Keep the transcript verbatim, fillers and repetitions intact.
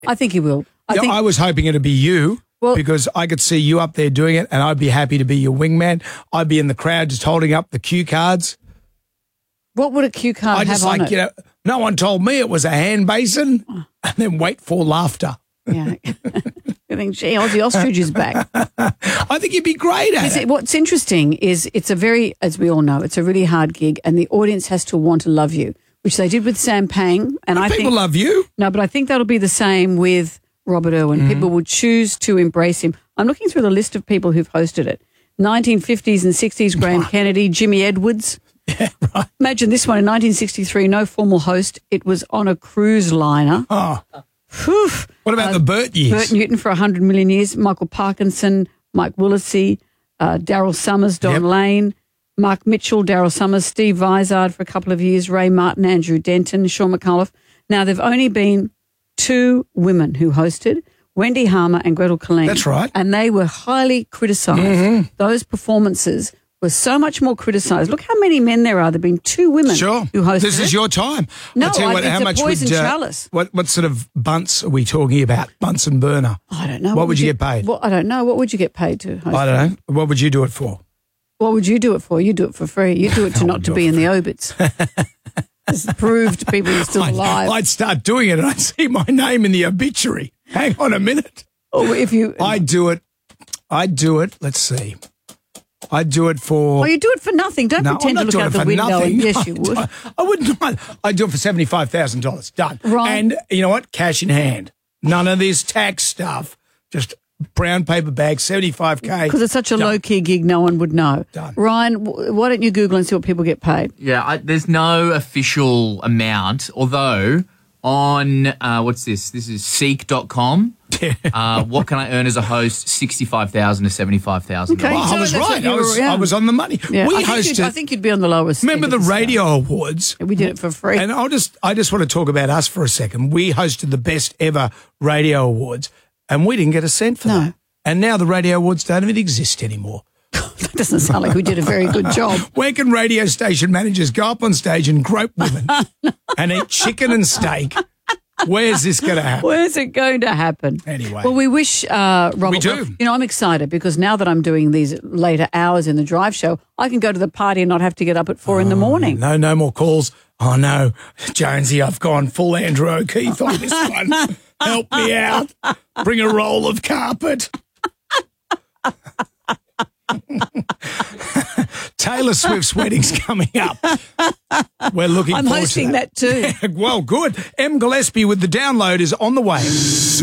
I think he will. I yeah, think I was hoping it'd be you. Well- because I could see you up there doing it, and I'd be happy to be your wingman. I'd be in the crowd just holding up the cue cards. what would a cue card I have just on like, it? you know, no one told me it was a hand basin, and then wait for laughter. Yeah. I think, gee, Aussie Ostrich is back. I think you'd be great at Is it. it, what's interesting is it's a very, as we all know, it's a really hard gig, and the audience has to want to love you, which they did with Sam Pang. And I People think love you. no, but I think that'll be the same with Robert Irwin. Mm-hmm. People will choose to embrace him. I'm looking through the list of people who've hosted it. nineteen fifties and sixties, Graham Kennedy, Jimmy Edwards. Yeah, right. Imagine this one in nineteen sixty-three, no formal host. It was on a cruise liner. Oh, Whew. what about Uh, the Burt years? Burt Newton for one hundred million years, Michael Parkinson, Mike Willesee, uh, Daryl Summers, Don Yep. Lane, Mark Mitchell, Daryl Summers, Steve Vizard for a couple of years, Ray Martin, Andrew Denton, Sean McAuliffe. Now, there have only been two women who hosted, Wendy Harmer and Gretel Colleen. That's right. And they were highly criticised. Mm-hmm. Those performances were so much more criticised. Look how many men there are. There have been two women Sure. who hosted This is it. your time. No, I'll tell you I- what, it's how a much poison would, uh, chalice. What, what sort of bunts are we talking about? Bunsen burner. I don't know. What would you get paid? What, I don't know. What would you get paid to host? I don't know. What would you do it for? What would you do it for? You do it for free. You do it to I not would to do be it in the obits. It's proved people are still I'd, alive. I'd start doing it and I'd see my name in the obituary. Hang on a minute. or if you, I'd do it. I'd do it. Let's see. I'd do it for. well, you do it for nothing. Don't no, pretend I'm to not look doing out it the for window. nothing. And yes, you would. I, I wouldn't mind. I'd do it for seventy-five thousand dollars. Done. Right. And you know what? Cash in hand. None of this tax stuff. Just brown paper bag, seventy-five K. Because it's such a Done. low key gig, no one would know. Done. Ryan, w- why don't you Google and see what people get paid? Yeah, I, there's no official amount, although on, uh, what's this? This is seek dot com. uh, what can I earn as a host? sixty-five thousand dollars to seventy-five thousand dollars. Okay. Well, I So was that's what right. you I was, were- yeah. I was on the money. Yeah, we I, think you'd, hosted. I think you'd be on the lowest. remember end the of scale. radio awards? We did it for free. And I'll just, I just want to talk about us for a second. We hosted the best ever radio awards, and we didn't get a cent for No. that. And now the radio awards don't even exist anymore. That doesn't sound like we did a very good job. When can radio station managers go up on stage and grope women and eat chicken and steak? Where's this going to happen? Where's it going to happen? Anyway. Well, we wish uh, Robert. We do. well, you know, I'm excited because now that I'm doing these later hours in the drive show, I can go to the party and not have to get up at four in the morning. No, no more calls. Oh, no, Jonesy, I've gone full Andrew O'Keefe on this one. Help me out. Bring a roll of carpet. Taylor Swift's wedding's coming up. We're looking I'm forward hosting to that. that too. Well, good. M. Gillespie with the download is on the way.